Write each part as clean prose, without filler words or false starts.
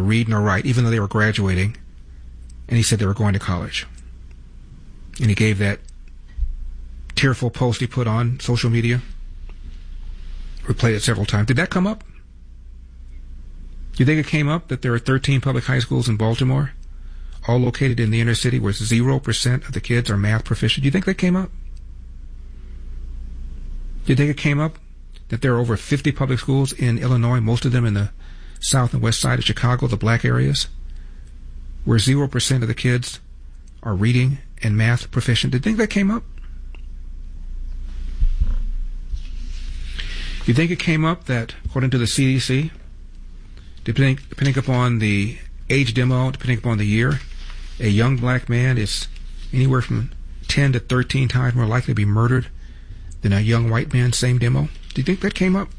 read nor write, even though they were graduating. And he said they were going to college. And he gave that tearful post he put on social media. Replayed it several times. Did that come up? Do you think it came up that there are 13 public high schools in Baltimore, all located in the inner city, where 0% of the kids are math proficient? Do you think that came up? Do you think it came up that there are over 50 public schools in Illinois, most of them in the south and west side of Chicago, the black areas, where 0% of the kids are reading and math proficient? Do you think that came up? Do you think it came up that, according to the CDC, depending upon the age demo, depending upon the year, a young black man is anywhere from 10 to 13 times more likely to be murdered than a young white man, same demo? Do you think that came up?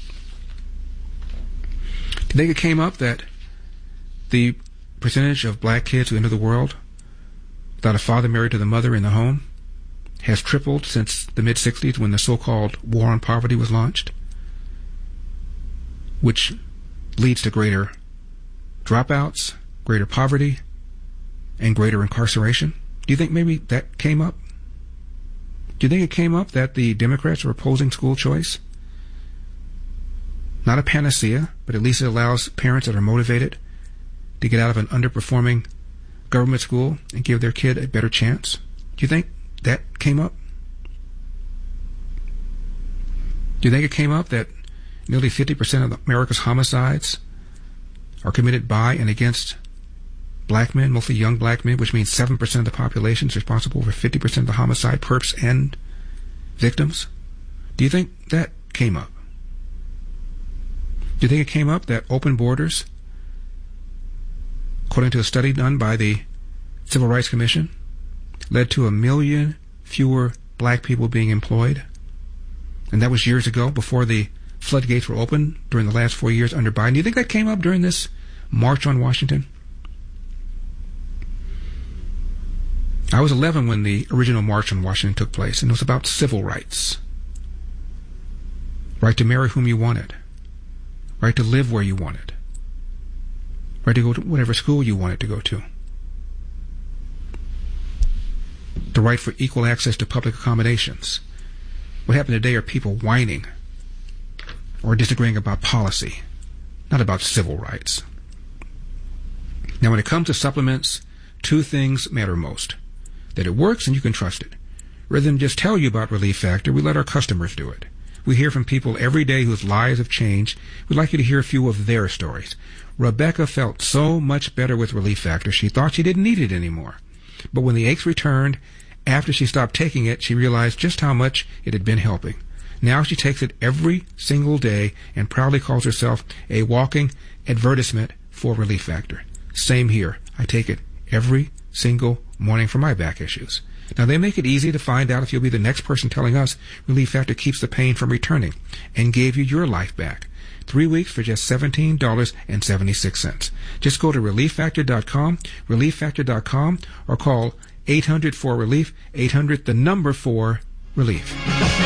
Do you think it came up that the percentage of black kids who enter the world without a father married to the mother in the home has tripled since the mid-'60s, when the so-called war on poverty was launched, which leads to greater dropouts, greater poverty, and greater incarceration? Do you think maybe that came up? Do you think it came up that the Democrats are opposing school choice? Not a panacea, but at least it allows parents that are motivated to get out of an underperforming government school and give their kid a better chance. Do you think that came up? Do you think it came up that nearly 50% of America's homicides are committed by and against black men, mostly young black men, which means 7% of the population is responsible for 50% of the homicide, perps, and victims? Do you think that came up? Do you think it came up that open borders, according to a study done by the Civil Rights Commission, led to 1 million fewer black people being employed? And that was years ago, before the floodgates were open during the last 4 years under Biden. Do you think that came up during this March on Washington? I was 11 when the original March on Washington took place, and it was about civil rights. Right to marry whom you wanted. Right to live where you wanted. Right to go to whatever school you wanted to go to. The right for equal access to public accommodations. What happened today are people whining or disagreeing about policy, not about civil rights. Now, when it comes to supplements, two things matter most: that it works and you can trust it. Rather than just tell you about Relief Factor, we let our customers do it. We hear from people every day whose lives have changed. We'd like you to hear a few of their stories. Rebecca felt so much better with Relief Factor, she thought she didn't need it anymore. But when the aches returned, after she stopped taking it, she realized just how much it had been helping. Now she takes it every single day and proudly calls herself a walking advertisement for Relief Factor. Same here. I take it every single morning for my back issues. Now, they make it easy to find out if you'll be the next person telling us Relief Factor keeps the pain from returning and gave you your life back. 3 weeks for just $17.76. Just go to ReliefFactor.com, ReliefFactor.com, or call 800-4RELIEF, 800-4RELIEF.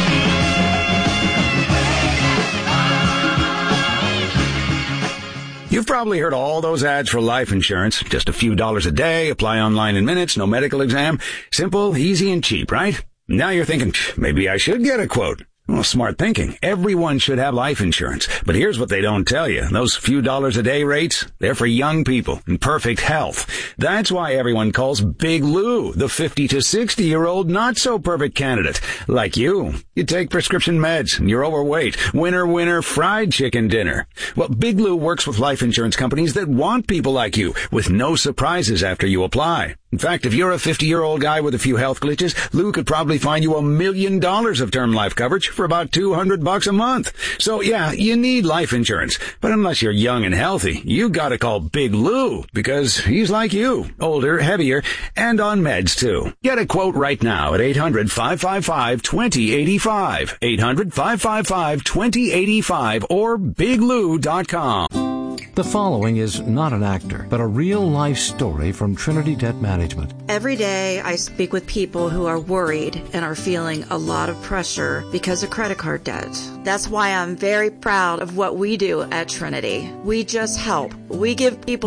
You've probably heard all those ads for life insurance. Just a few dollars a day, apply online in minutes, no medical exam. Simple, easy, and cheap, right? Now you're thinking, maybe I should get a quote. Well, smart thinking. Everyone should have life insurance. But here's what they don't tell you. Those few dollars a day rates, they're for young people in perfect health. That's why everyone calls Big Lou the 50 to 60-year-old not-so-perfect candidate. Like you. You take prescription meds and you're overweight. Winner, fried chicken dinner. Well, Big Lou works with life insurance companies that want people like you, with no surprises after you apply. In fact, if you're a 50-year-old guy with a few health glitches, Lou could probably find you $1 million of term life coverage for about $200 a month. So yeah, you need life insurance. But unless you're young and healthy, you gotta call Big Lou, because he's like you, older, heavier, and on meds too. Get a quote right now at 800-555-2085, 800-555-2085, or biglou.com. The following is not an actor, but a real-life story from Trinity Debt Management. Every day I speak with people who are worried and are feeling a lot of pressure because of credit card debt. That's why I'm very proud of what we do at Trinity. We just help. We give people